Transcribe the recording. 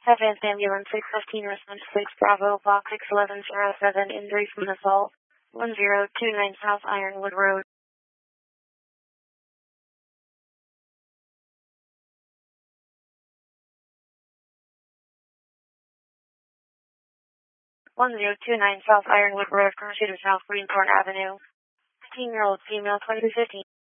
Advanced Ambulance 615 Response 6 Bravo Box 61107 injury from assault 1029 South Ironwood Road. 1029 South Ironwood Road, Courtesy to South Greenthorn Avenue. 15-year-old female 20 to 15.